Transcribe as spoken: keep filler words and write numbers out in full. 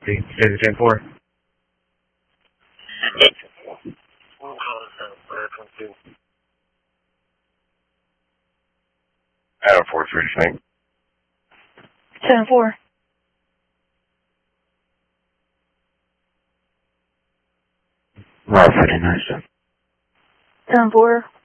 ten four. Adam four three to Snake. ten four. Route fifty-nine, sir. ten four.